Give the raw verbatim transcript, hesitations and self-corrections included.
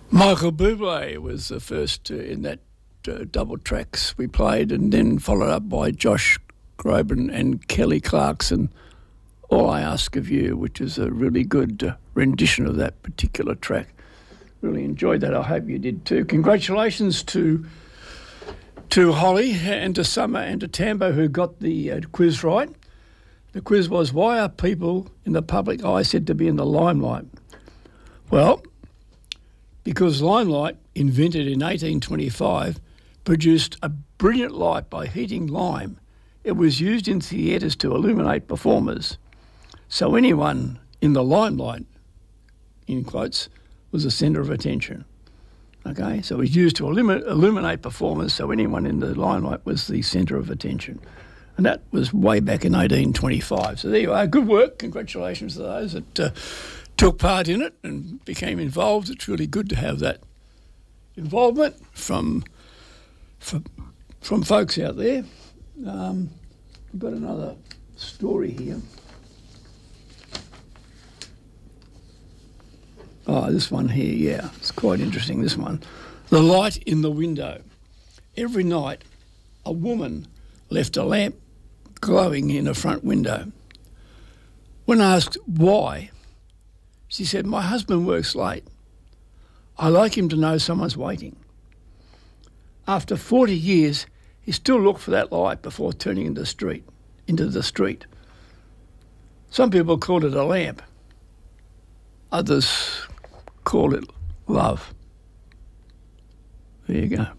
Michael Bublé was the first uh, in that uh, double tracks we played, and then followed up by Josh Groban and Kelly Clarkson, All I Ask of You, which is a really good uh, rendition of that particular track. Really enjoyed that. I hope you did too. Congratulations to to Holly and to Summer and to Tambo who got the uh, quiz right. The quiz was, why are people in the public eye said to be in the limelight? Well, because limelight, invented in eighteen twenty-five, produced a brilliant light by heating lime. It was used in theatres to illuminate performers. So anyone in the limelight, in quotes, was the centre of attention. Okay, so it was used to illumi- illuminate performers, so anyone in the limelight was the centre of attention. And that was way back in eighteen twenty-five. So there you are. Good work. Congratulations to those that uh, took part in it and became involved. It's really good to have that involvement from from, from folks out there. Um, we've got another story here. Oh, this one here, yeah, it's quite interesting, this one. The light in the window. Every night, a woman left a lamp glowing in a front window. When asked why, she said, my husband works late. I like him to know someone's waiting. After forty years, he still looked for that light before turning into the street. Into the street. Some people called it a lamp. Others call it love. There you go.